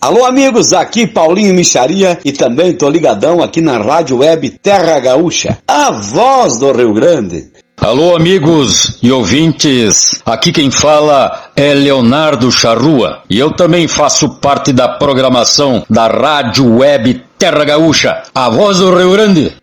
Alô amigos, aqui Paulinho Micharia e também tô ligadão aqui na Rádio Web Terra Gaúcha, a voz do Rio Grande. Alô amigos e ouvintes, aqui quem fala é Leonardo Charrua e eu também faço parte da programação da Rádio Web Terra Gaúcha, a voz do Rio Grande.